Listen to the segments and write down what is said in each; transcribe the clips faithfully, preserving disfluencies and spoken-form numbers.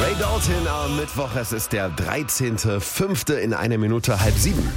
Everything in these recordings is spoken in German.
Ray Dalton am Mittwoch, es ist der dreizehnte fünfte in einer Minute halb sieben.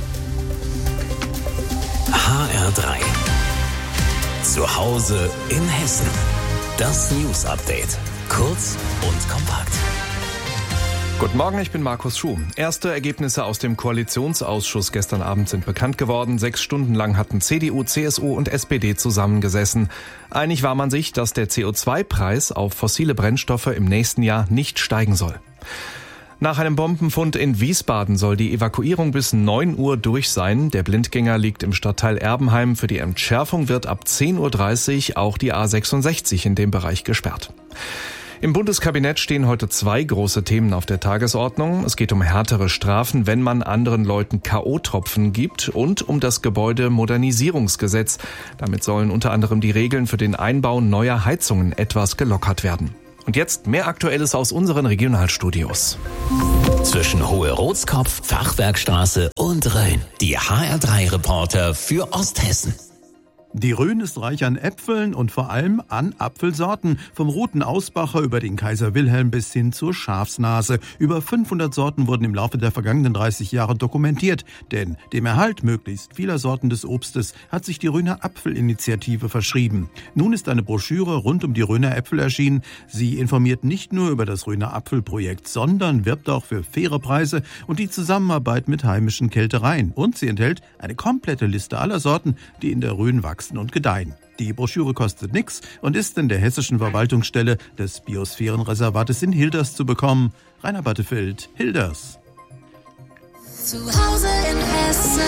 H R drei. Zu Hause in Hessen. Das News Update. Kurz und kompakt. Guten Morgen, ich bin Markus Schuh. Erste Ergebnisse aus dem Koalitionsausschuss gestern Abend sind bekannt geworden. Sechs Stunden lang hatten C D U, C S U und S P D zusammengesessen. Einig war man sich, dass der C O zwei Preis auf fossile Brennstoffe im nächsten Jahr nicht steigen soll. Nach einem Bombenfund in Wiesbaden soll die Evakuierung bis neun Uhr durch sein. Der Blindgänger liegt im Stadtteil Erbenheim. Für die Entschärfung wird ab zehn Uhr dreißig auch die A sechsundsechzig in dem Bereich gesperrt. Im Bundeskabinett stehen heute zwei große Themen auf der Tagesordnung. Es geht um härtere Strafen, wenn man anderen Leuten K O-Tropfen gibt, und um das Gebäudemodernisierungsgesetz. Damit sollen unter anderem die Regeln für den Einbau neuer Heizungen etwas gelockert werden. Und jetzt mehr Aktuelles aus unseren Regionalstudios. Zwischen Hohe-Rotskopf, Fachwerkstraße und Rhön. Die H R drei Reporter für Osthessen. Die Rhön ist reich an Äpfeln und vor allem an Apfelsorten. Vom roten Ausbacher über den Kaiser Wilhelm bis hin zur Schafsnase. Über fünfhundert Sorten wurden im Laufe der vergangenen dreißig Jahre dokumentiert. Denn dem Erhalt möglichst vieler Sorten des Obstes hat sich die Rhöner Apfelinitiative verschrieben. Nun ist eine Broschüre rund um die Rhöner Äpfel erschienen. Sie informiert nicht nur über das Rhöner Apfelprojekt, sondern wirbt auch für faire Preise und die Zusammenarbeit mit heimischen Kältereien. Und sie enthält eine komplette Liste aller Sorten, die in der Rhön wachsen und gedeihen. Die Broschüre kostet nichts und ist in der hessischen Verwaltungsstelle des Biosphärenreservates in Hilders zu bekommen. Rainer Battefeld, Hilders. Zu Hause in Hessen.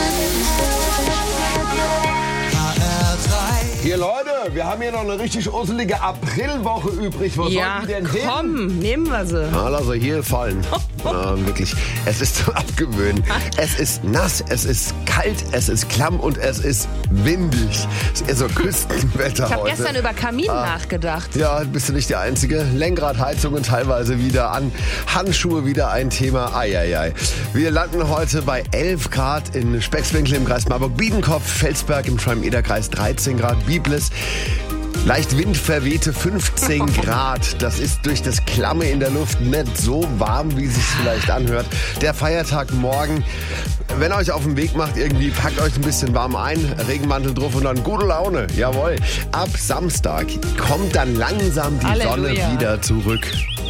Hier Leute, wir haben hier noch eine richtig usselige Aprilwoche übrig. Wo Ja, soll die denn komm, hin? nehmen wir sie. Ja, lass sie hier fallen. Ja, wirklich, es ist zum Abgewöhnen. Es ist nass, es ist kalt, es ist klamm und es ist windig. Es ist eher so Küstenwetter Ich habe heute. gestern über Kamin Ah. nachgedacht. Ja, bist du nicht der Einzige. Lenkradheizungen teilweise wieder an. Handschuhe wieder ein Thema. Eieiei. Wir landen heute bei elf Grad in Speckswinkel im Kreis Marburg-Biedenkopf, Felsberg im Schwalm-Eder-Kreis dreizehn Grad, Biblis leicht windverwehte fünfzehn Grad. Das ist durch das Klamme in der Luft nicht so warm, wie es sich vielleicht anhört. Der Feiertag morgen. Wenn ihr euch auf den Weg macht, irgendwie packt euch ein bisschen warm ein, Regenmantel drauf und dann gute Laune. Jawohl. Ab Samstag kommt dann langsam die Halleluja. Sonne wieder zurück.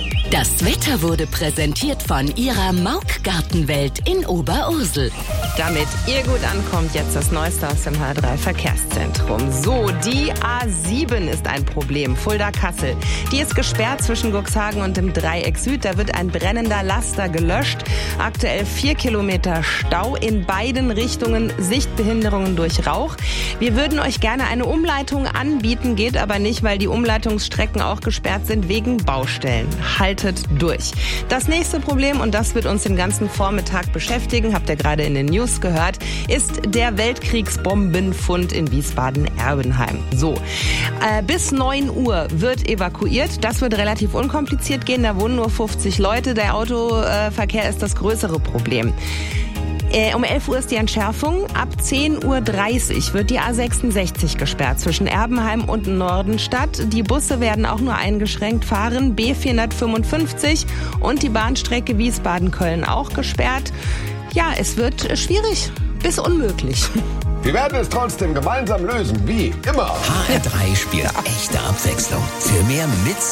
Das Wetter wurde präsentiert von Ihrer Mauk Gartenwelt in Oberursel. Damit ihr gut ankommt, jetzt das Neueste aus dem H R drei Verkehrszentrum. So, die A sieben ist ein Problem. Fulda-Kassel. Die ist gesperrt zwischen Cuxhagen und dem Dreieck Süd. Da wird ein brennender Laster gelöscht. Aktuell vier Kilometer Stau in beiden Richtungen. Sichtbehinderungen durch Rauch. Wir würden euch gerne eine Umleitung anbieten, geht aber nicht, weil die Umleitungsstrecken auch gesperrt sind wegen Baustellen. Haltet durch. Das nächste Problem, und das wird uns den ganzen Vormittag beschäftigen, habt ihr gerade in den News gehört, ist der Weltkriegsbombenfund in Wiesbaden-Erbenheim. So, äh, bis neun Uhr wird evakuiert. Das wird relativ unkompliziert gehen. Da wohnen nur fünfzig Leute. Der Autoverkehr ist das größere Problem. Äh, um elf Uhr ist die Entschärfung. Ab zehn Uhr dreißig wird die A sechsundsechzig gesperrt zwischen Erbenheim und Nordenstadt. Die Busse werden auch nur eingeschränkt fahren. B vierhundertfünfundfünfzig und die Bahnstrecke Wiesbaden-Köln auch gesperrt. Ja, es wird schwierig bis unmöglich. Wir werden es trotzdem gemeinsam lösen, wie immer. H R drei spielt echte Abwechslung. Für mehr mit